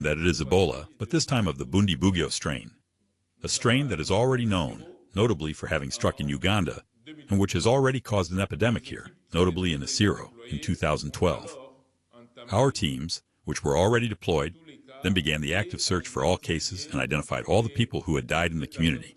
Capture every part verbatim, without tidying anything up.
that it is Ebola, but this time of the Bundibugyo strain, a strain that is already known, notably for having struck in Uganda, and which has already caused an epidemic here, notably in Isiro in two thousand twelve. Our teams, which were already deployed, then began the active search for all cases and identified all the people who had died in the community.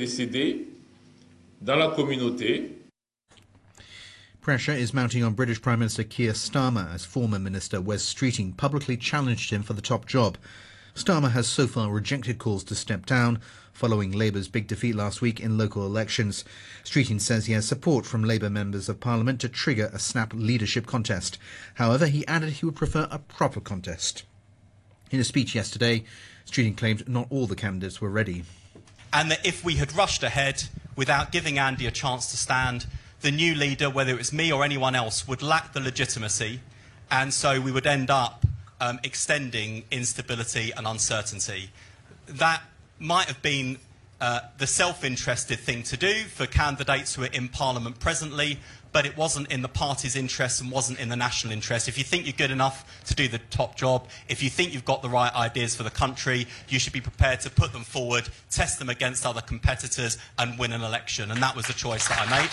Pressure is mounting on British Prime Minister Keir Starmer as former Minister Wes Streeting publicly challenged him for the top job. Starmer has so far rejected calls to step down following Labour's big defeat last week in local elections. Streeting says he has support from Labour members of Parliament to trigger a snap leadership contest. However, he added he would prefer a proper contest. In a speech yesterday, Streeting claimed not all the candidates were ready. And that if we had rushed ahead without giving Andy a chance to stand, the new leader, whether it was me or anyone else, would lack the legitimacy, and so we would end up um, extending instability and uncertainty. That might have been uh, the self-interested thing to do for candidates who are in Parliament presently, but it wasn't in the party's interest and wasn't in the national interest. If you think you're good enough to do the top job, if you think you've got the right ideas for the country, you should be prepared to put them forward, test them against other competitors and win an election. And that was the choice that I made.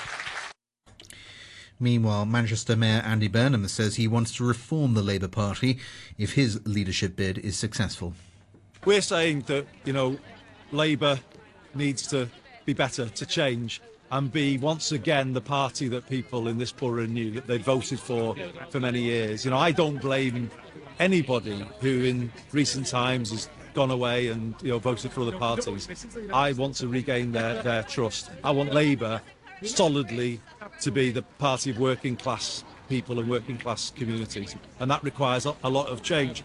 Meanwhile, Manchester Mayor Andy Burnham says he wants to reform the Labour Party if his leadership bid is successful. We're saying that, you know, Labour needs to be better, to change, and be once again the party that people in this borough knew that they'd voted for for many years. You know, I don't blame anybody who in recent times has gone away and, you know, voted for other parties. I want to regain their, their trust. I want Labour solidly to be the party of working class people and working class communities, and that requires a lot of change.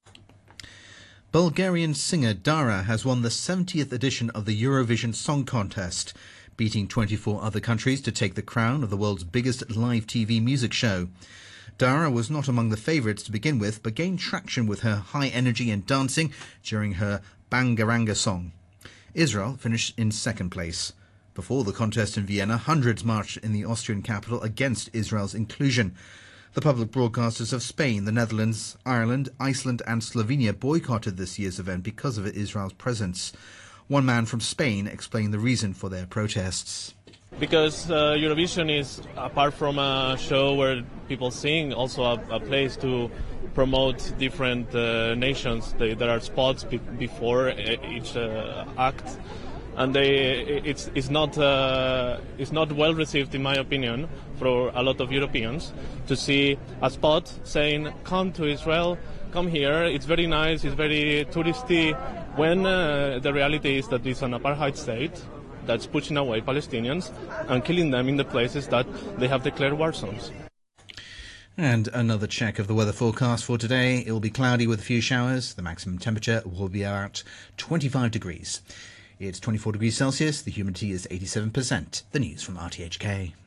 Bulgarian singer Dara has won the seventieth edition of the Eurovision Song Contest, beating twenty-four other countries to take the crown of the world's biggest live T V music show. Dara was not among the favourites to begin with, but gained traction with her high energy and dancing during her Bangaranga song. Israel finished in second place. Before the contest in Vienna, hundreds marched in the Austrian capital against Israel's inclusion. The public broadcasters of Spain, the Netherlands, Ireland, Iceland and Slovenia boycotted this year's event because of Israel's presence. One man from Spain explained the reason for their protests. Because uh, Eurovision is, apart from a show where people sing, also a, a place to promote different uh, nations. They, there are spots be before each uh, act. And they, it's, it's, not, uh, it's not well received, in my opinion, for a lot of Europeans to see a spot saying, come to Israel, come here, it's very nice, it's very touristy, when uh, the reality is that it's an apartheid state that's pushing away Palestinians and killing them in the places that they have declared war zones. And another check of the weather forecast for today. It will be cloudy with a few showers. The maximum temperature will be about twenty-five degrees. It's twenty-four degrees Celsius. The humidity is eighty-seven percent. The news from R T H K.